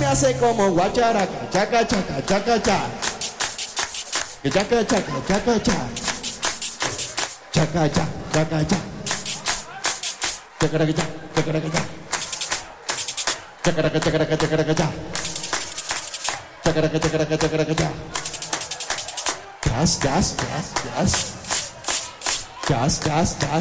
hace como guacharaca, chaca, chaca, chaca, cha. Que chaca, chaca, chaca, cha. Chaca, cha, chaca, cha. Chacaraca, cha, chacaraca, cha. Chacaraca, chacaraca, chacaraca, cha. Chacaraca, chacaraca, chacaraca, cha. Jazz, jazz, jazz, jazz. Jazz, jazz, jazz.